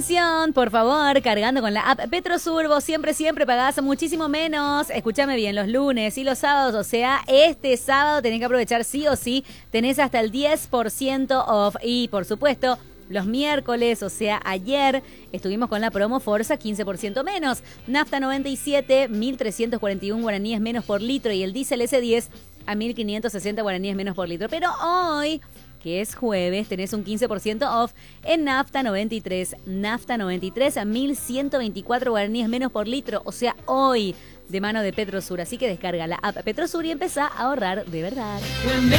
Atención, por favor, cargando con la app Petrosur, vos siempre pagás muchísimo menos. Escúchame bien, los lunes y los sábados, o sea, este sábado tenés que aprovechar sí o sí, tenés hasta el 10% off. Y, por supuesto, los miércoles, o sea, ayer, estuvimos con la promo Forza 15% menos. Nafta 97, 1.341 guaraníes menos por litro y el diésel S10 a 1.560 guaraníes menos por litro. Pero hoy, que es jueves, tenés un 15% off en Nafta 93. Nafta 93 a 1.124 guaraníes menos por litro. O sea, hoy, de mano de Petrosur. Así que descarga la app Petrosur y empezá a ahorrar de verdad.